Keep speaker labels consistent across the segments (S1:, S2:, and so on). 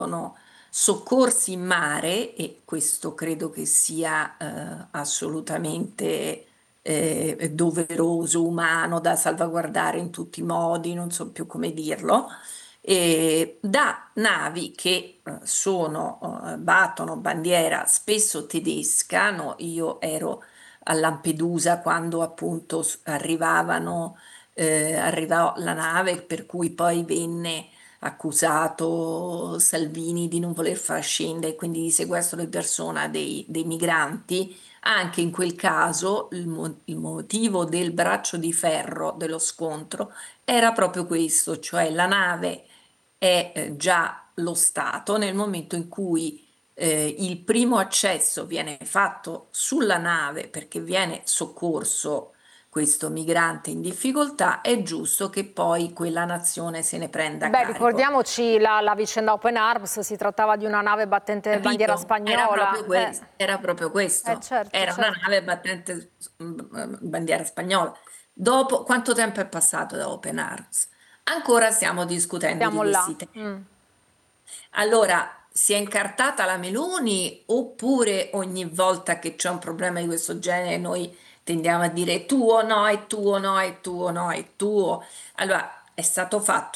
S1: sono soccorsi in mare, e questo credo che sia assolutamente doveroso, umano, da salvaguardare in tutti i modi, non so più come dirlo, da navi che battono bandiera spesso tedesca. No, io ero a Lampedusa quando appunto arrivò la nave, per cui poi venne accusato Salvini di non voler far scendere, quindi di sequestro di persona dei migranti. Anche in quel caso il motivo del braccio di ferro dello scontro era proprio questo, cioè la nave è già lo Stato nel momento in cui il primo accesso viene fatto sulla nave perché viene soccorso questo migrante in difficoltà, è giusto che poi quella nazione se ne prenda
S2: Beh,
S1: carico.
S2: ricordiamoci la vicenda Open Arms, si trattava di una nave battente bandiera
S1: Capito? Era proprio
S2: spagnola.
S1: questo, era proprio questo.
S2: Certo,
S1: Era una
S2: certo.
S1: nave battente bandiera spagnola. Dopo, quanto tempo è passato da Open Arms? Ancora stiamo discutendo di
S2: Siamo là.
S1: questi temi. Allora, si è incartata la Meloni, oppure ogni volta che c'è un problema di questo genere noi tendiamo a dire è tuo, no, è tuo, no, è tuo, no, è tuo. Allora, è stato fatto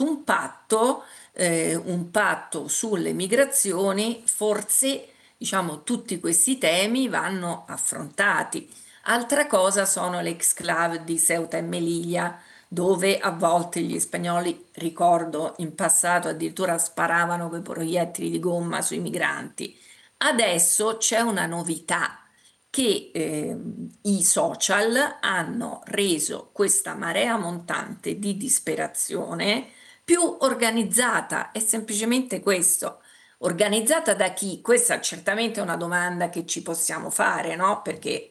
S1: un patto sulle migrazioni, forse, diciamo, tutti questi temi vanno affrontati. Altra cosa sono le exclave di Ceuta e Melilla, dove a volte gli spagnoli, ricordo, in passato addirittura sparavano quei proiettili di gomma sui migranti. Adesso c'è una novità, che i social hanno reso questa marea montante di disperazione più organizzata. È semplicemente questo. Organizzata da chi? Questa certamente è una domanda che ci possiamo fare, no? Perché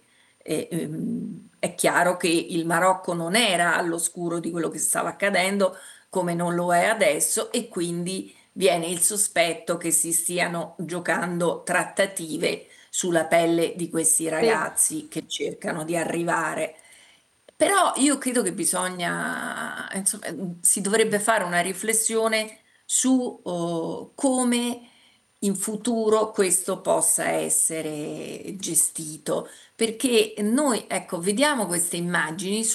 S1: è chiaro che il Marocco non era all'oscuro di quello che stava accadendo, come non lo è adesso, e quindi viene il sospetto che si stiano giocando trattative sulla pelle di questi
S2: Sì.
S1: ragazzi che cercano di arrivare. Però io credo che bisogna, insomma, si dovrebbe fare una riflessione su come in futuro questo possa essere gestito, perché noi, ecco, vediamo queste immagini,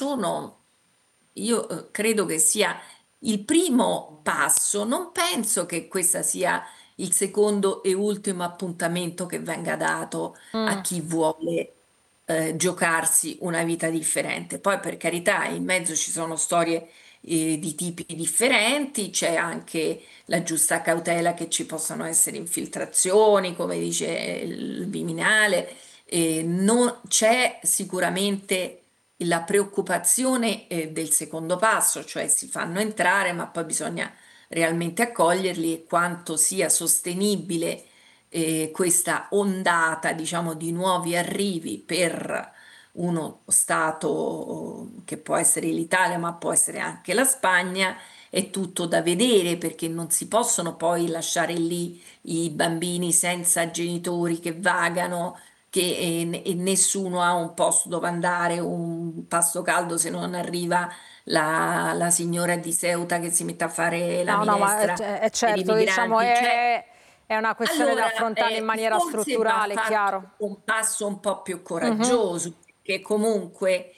S1: io credo che sia il primo passo. Non penso che questo sia il secondo e ultimo appuntamento che venga dato a
S2: Mm.
S1: chi vuole giocarsi una vita differente. Poi, per carità, in mezzo ci sono storie di tipi differenti, c'è anche la giusta cautela che ci possano essere infiltrazioni, come dice il Viminale. Non c'è sicuramente la preoccupazione del secondo passo, cioè si fanno entrare, ma poi bisogna realmente accoglierli, e quanto sia sostenibile questa ondata, diciamo, di nuovi arrivi per uno Stato che può essere l'Italia, ma può essere anche la Spagna. È tutto da vedere, perché non si possono poi lasciare lì i bambini senza genitori che vagano, e nessuno ha un posto dove andare, un pasto caldo, se non arriva la signora di Ceuta che si mette a fare la
S2: No, no, ma
S1: minestra
S2: è
S1: per i
S2: certo, diciamo,
S1: migranti. Cioè,
S2: è una questione da
S1: allora,
S2: affrontare in maniera
S1: forse va
S2: strutturale, chiaro.
S1: fatto un passo un po' più
S2: Mhm.
S1: coraggioso, perché comunque,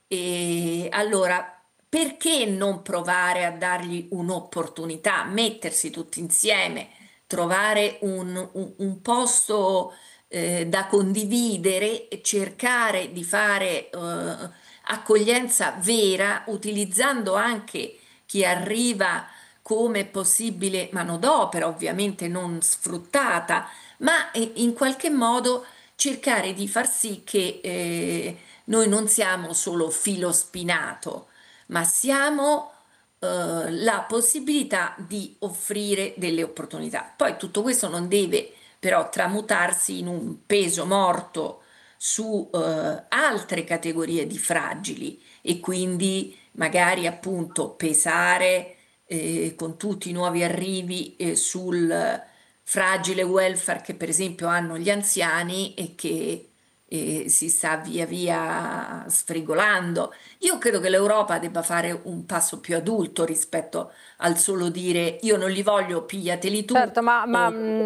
S1: allora, perché non provare a dargli un'opportunità, mettersi tutti insieme, trovare un posto da condividere, e cercare di fare accoglienza vera, utilizzando anche chi arriva come possibile manodopera, ovviamente non sfruttata, ma in qualche modo cercare di far sì che noi non siamo solo filo spinato, ma siamo la possibilità di offrire delle opportunità. Poi tutto questo non deve però tramutarsi in un peso morto su altre categorie di fragili, e quindi magari appunto pesare con tutti i nuovi arrivi sul fragile welfare che per esempio hanno gli anziani, e che e si sta via via sfrigolando. Io credo che l'Europa debba fare un passo più adulto rispetto al solo dire io non li voglio, pigliateli tu.
S2: Certo, ma
S1: o